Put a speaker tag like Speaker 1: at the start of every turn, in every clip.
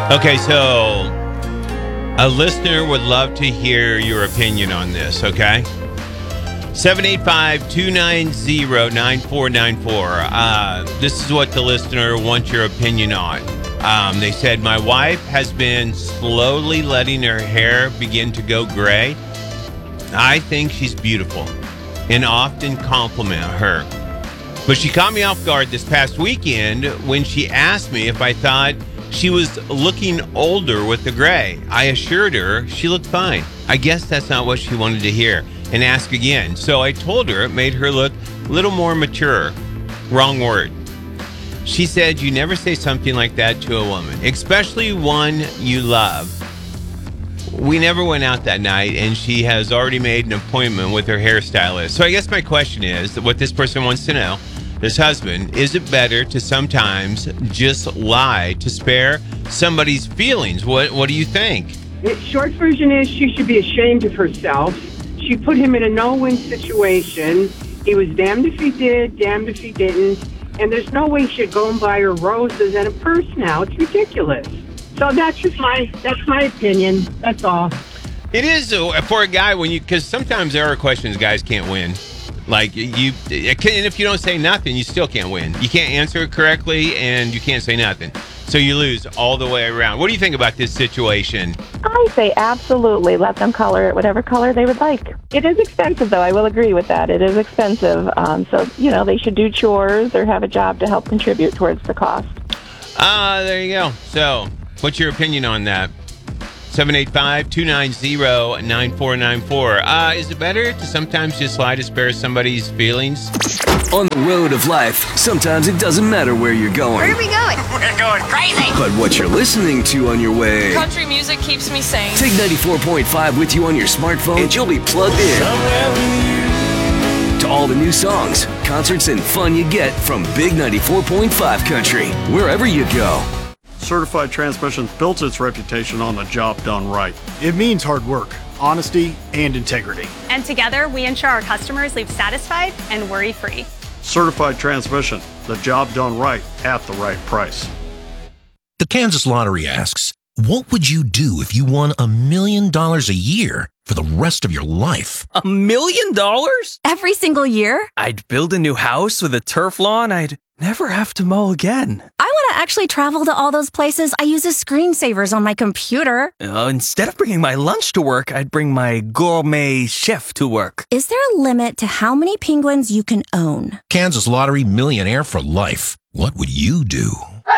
Speaker 1: Okay, so a listener would love to hear your opinion on this, okay? 785-290-9494. This is what the listener wants your opinion on. They said, my wife has been slowly letting her hair begin to go gray. I think she's beautiful and often compliment her. But she caught me off guard this past weekend when she asked me if I thought she was looking older with the gray. I assured her she looked fine. I guess that's not what she wanted to hear and ask again. So I told her it made her look a little more mature. Wrong word. She said, you never say something like that to a woman, especially one you love. We never went out that night, and she has already made an appointment with her hairstylist. So I guess my question is, what this person wants to know, this husband, is it better to sometimes just lie to spare somebody's feelings? What do you think?
Speaker 2: The short version is she should be ashamed of herself. She put him in a no-win situation. He was damned if he did, damned if he didn't. And there's no way she'd go and buy her roses and a purse now. It's ridiculous. So that's my opinion. That's all.
Speaker 1: It is for a guy because sometimes there are questions guys can't win. Like and if you don't say nothing, you still can't win. You can't answer it correctly, and you can't say nothing. So you lose all the way around. What do you think about this situation?
Speaker 3: I say absolutely let them color it whatever color they would like. It is expensive, though. I will agree with that. It is expensive. So, they should do chores or have a job to help contribute towards the cost.
Speaker 1: There you go. So, what's your opinion on that? 785-290-9494. Is it better to sometimes just lie to spare somebody's feelings?
Speaker 4: On the road of life, sometimes it doesn't matter where you're going.
Speaker 5: Where are we going?
Speaker 6: We're going crazy.
Speaker 4: But what you're listening to on your way.
Speaker 5: Country music keeps me sane.
Speaker 4: Take 94.5 with you on your smartphone, and you'll be plugged in to all the new songs, concerts, and fun you get from Big 94.5 Country, wherever you go.
Speaker 7: Certified Transmissions built its reputation on the job done right.
Speaker 8: It means hard work, honesty, and integrity.
Speaker 9: And together, we ensure our customers leave satisfied and worry-free.
Speaker 7: Certified Transmission, the job done right at the right price.
Speaker 10: The Kansas Lottery asks, what would you do if you won $1 million a year for the rest of your life?
Speaker 11: $1 million?
Speaker 5: Every single year?
Speaker 11: I'd build a new house with a turf lawn. I'd never have to mow again.
Speaker 5: I want to actually travel to all those places I use as screensavers on my computer.
Speaker 11: Instead of bringing my lunch to work, I'd bring my gourmet chef to work.
Speaker 5: Is there a limit to how many penguins you can own?
Speaker 10: Kansas Lottery millionaire for life. What would you do?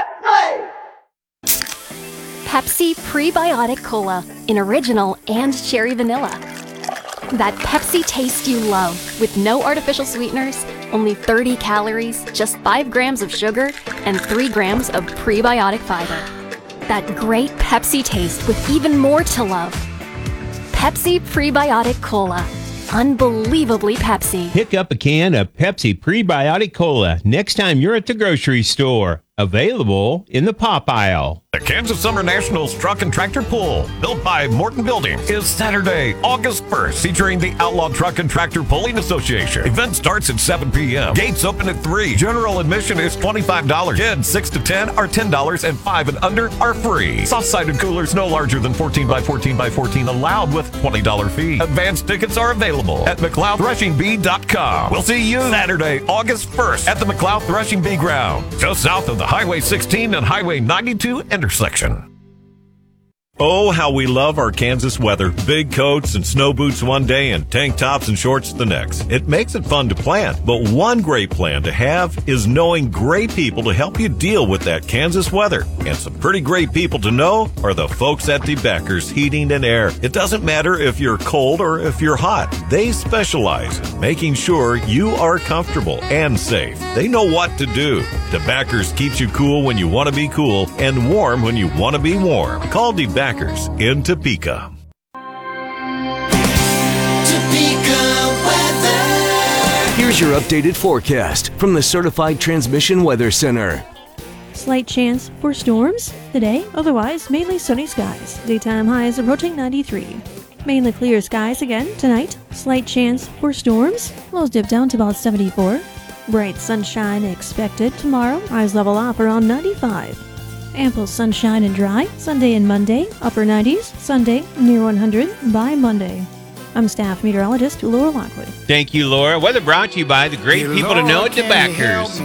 Speaker 12: Pepsi Prebiotic Cola in original and cherry vanilla. That Pepsi taste you love with no artificial sweeteners, only 30 calories, just 5 grams of sugar, and 3 grams of prebiotic fiber. That great Pepsi taste with even more to love. Pepsi Prebiotic Cola. Unbelievably Pepsi.
Speaker 1: Pick up a can of Pepsi Prebiotic Cola next time you're at the grocery store. Available in the pop aisle.
Speaker 13: The Kansas Summer Nationals Truck and Tractor Pull, built by Morton Building, is Saturday, August 1st, featuring the Outlaw Truck and Tractor Pulling Association. Event starts at 7 p.m. Gates open at 3. General admission is $25. Kids 6 to 10 are $10, and 5 and under are free. Soft-sided coolers no larger than 14 by 14 by 14 allowed with $20 fee. Advance tickets are available at McLeodThreshingBee.com. We'll see you Saturday, August 1st at the McLeod Threshing Bee Ground, just south of the Highway 16 and Highway 92 intersection.
Speaker 14: Oh, how we love our Kansas weather. Big coats and snow boots one day and tank tops and shorts the next. It makes it fun to plan, but one great plan to have is knowing great people to help you deal with that Kansas weather. And some pretty great people to know are the folks at DeBackers Heating and Air. It doesn't matter if you're cold or if you're hot. They specialize in making sure you are comfortable and safe. They know what to do. DeBackers keeps you cool when you want to be cool and warm when you want to be warm. Call DeBackers in Topeka.
Speaker 4: Here's your updated forecast from the Certified Transmission Weather Center.
Speaker 15: Slight chance for storms today, otherwise mainly sunny skies. Daytime highs approaching 93. Mainly clear skies again tonight. Slight chance for storms. Lows dip down to about 74. Bright sunshine expected tomorrow. Highs level off around 95. Ample sunshine and dry, Sunday and Monday, upper 90s, Sunday, near 100 by Monday. I'm staff meteorologist Laura Lockwood.
Speaker 1: Thank you, Laura. Weather brought to you by the great people to know at DeBackers.